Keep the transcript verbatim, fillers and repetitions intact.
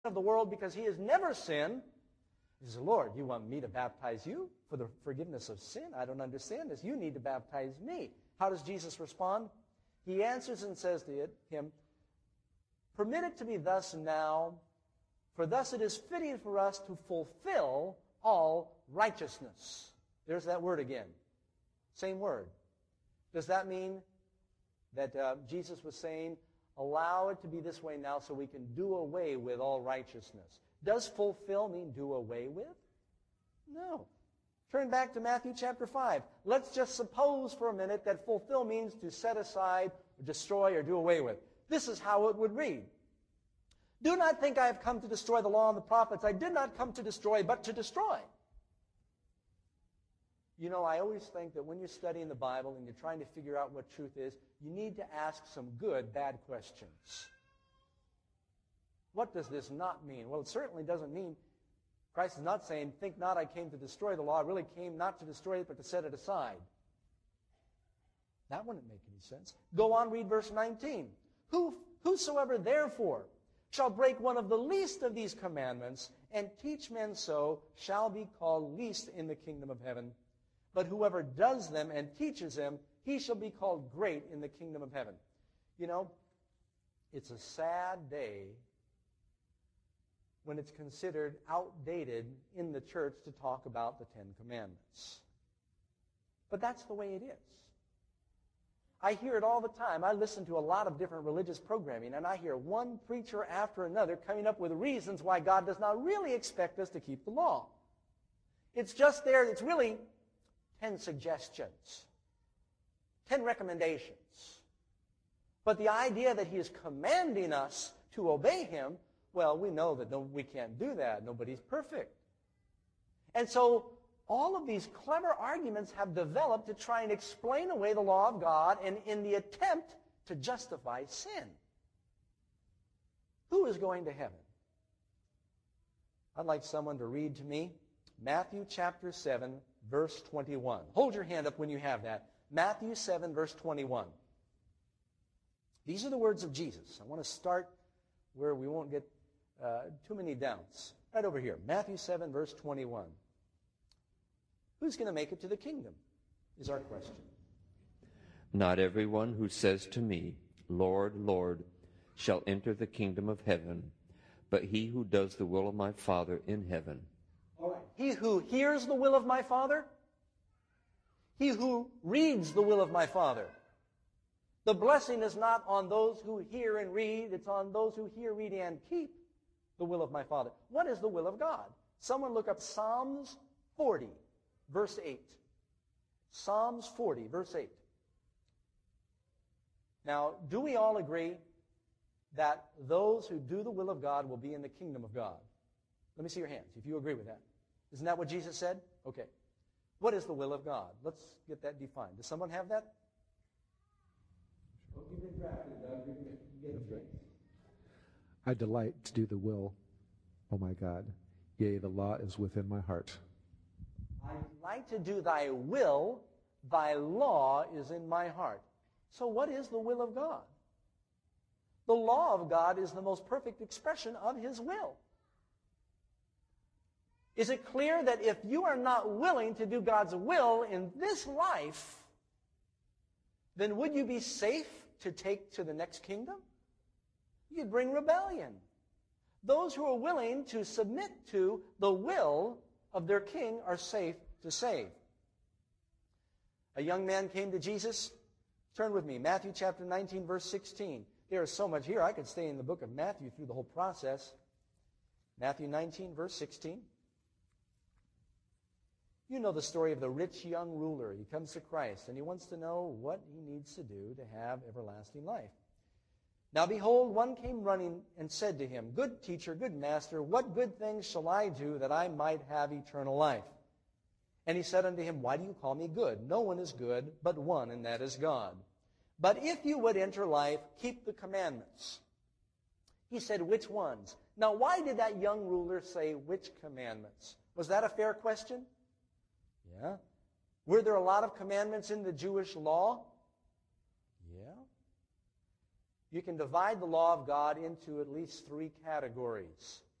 of the world because he has never sinned. He says, Lord, you want me to baptize you for the forgiveness of sin? I don't understand this. You need to baptize me. How does Jesus respond? He answers and says to him, permit it to be thus now, for thus it is fitting for us to fulfill all righteousness. There's that word again. Same word. Does that mean that uh, Jesus was saying, allow it to be this way now so we can do away with all righteousness? Does fulfill mean do away with? No. Turn back to Matthew chapter five. Let's just suppose for a minute that fulfill means to set aside, or destroy, or do away with. This is how it would read. Do not think I have come to destroy the law and the prophets. I did not come to destroy, but to destroy. You know, I always think that when you're studying the Bible and you're trying to figure out what truth is, you need to ask some good, bad questions. What does this not mean? Well, it certainly doesn't mean, Christ is not saying, think not I came to destroy the law. I really came not to destroy it, but to set it aside. That wouldn't make any sense. Go on, read verse nineteen. Who, whosoever therefore shall break one of the least of these commandments and teach men so shall be called least in the kingdom of heaven. But whoever does them and teaches them, he shall be called great in the kingdom of heaven. You know, it's a sad day when it's considered outdated in the church to talk about the Ten Commandments. But that's the way it is. I hear it all the time. I listen to a lot of different religious programming, and I hear one preacher after another coming up with reasons why God does not really expect us to keep the law. It's just there, it's really ten suggestions, ten recommendations. But the idea that he is commanding us to obey him, well, we know that no, we can't do that. Nobody's perfect. And so all of these clever arguments have developed to try and explain away the law of God and in the attempt to justify sin. Who is going to heaven? I'd like someone to read to me Matthew chapter seven, verse twenty-one. Hold your hand up when you have that. Matthew seven, verse twenty-one. These are the words of Jesus. I want to start where we won't get uh, too many doubts. Right over here. Matthew seven, verse twenty-one. Who's going to make it to the kingdom is our question. Not everyone who says to me, Lord, Lord, shall enter the kingdom of heaven, but he who does the will of my Father in heaven. All right. He who hears the will of my Father, he who reads the will of my Father. The blessing is not on those who hear and read, it's on those who hear, read, and keep the will of my Father. What is the will of God? Someone look up Psalms forty. Verse eight. Psalms forty, verse eight. Now, do we all agree that those who do the will of God will be in the kingdom of God? Let me see your hands, if you agree with that. Isn't that what Jesus said? Okay. What is the will of God? Let's get that defined. Does someone have that? Well, you've been drafted, Doug. You can get a chance. I delight to do the will, O my God. Yea, the law is within my heart. I like to do thy will, thy law is in my heart. So what is the will of God? The law of God is the most perfect expression of his will. Is it clear that if you are not willing to do God's will in this life, then would you be safe to take to the next kingdom? You'd bring rebellion. Those who are willing to submit to the will of their king are safe to save. A young man came to Jesus. Turn with me, Matthew chapter nineteen, verse sixteen. There is so much here. I could stay in the book of Matthew through the whole process. Matthew nineteen, verse sixteen. You know the story of the rich young ruler. He comes to Christ, and he wants to know what he needs to do to have everlasting life. Now behold, one came running and said to him, Good teacher, good master, what good things shall I do that I might have eternal life? And he said unto him, Why do you call me good? No one is good but one, and that is God. But if you would enter life, keep the commandments. He said, Which ones? Now why did that young ruler say, Which commandments? Was that a fair question? Yeah. Were there a lot of commandments in the Jewish law? Yeah. You can divide the law of God into at least three categories.